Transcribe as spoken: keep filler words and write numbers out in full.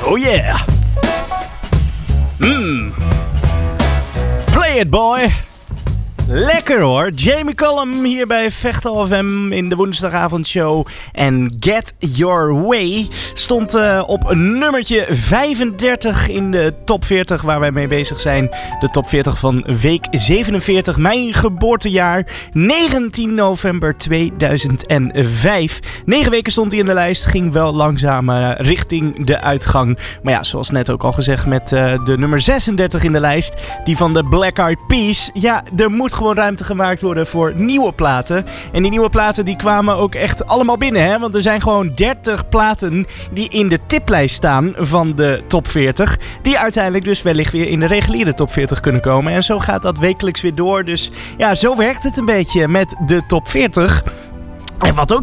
Oh yeah. Mmm. Play it, boy. Lekker hoor. Jamie Cullum hier bij Vechtal F M in de woensdagavondshow. En Get Your Way stond uh, op nummertje vijfendertig in de top veertig waar wij mee bezig zijn. De top veertig van week zevenenveertig, mijn geboortejaar, negentien november tweeduizend vijf. Negen weken stond hij in de lijst, ging wel langzaam uh, richting de uitgang. Maar ja, zoals net ook al gezegd met uh, de nummer zesendertig in de lijst, die van de Black Eyed Peas. Ja, er moet gewoon ruimte gemaakt worden voor nieuwe platen. En die nieuwe platen die kwamen ook echt allemaal binnen, hè? Want er zijn gewoon dertig platen die in de tiplijst staan van de top veertig. Die uiteindelijk dus wellicht weer in de reguliere top veertig kunnen komen. En zo gaat dat wekelijks weer door. Dus ja, zo werkt het een beetje met de top veertig. En wat ook